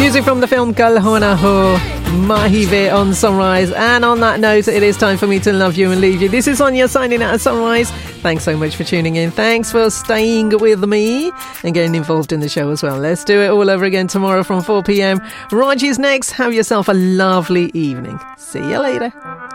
Music from the film Kal Ho Na Ho, Mahive on Sunrise. And on that note, it is time for me to love you and leave you. This is Sonia signing out at Sunrise. Thanks so much for tuning in. Thanks for staying with me and getting involved in the show as well. Let's do it all over again tomorrow from 4 p.m. Raji's next. Have yourself a lovely evening. See you later.